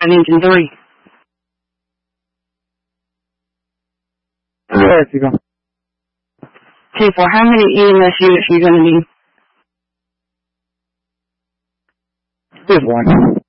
engine 3. There you go. 2-4, how many EMS units are you going to need? Just one.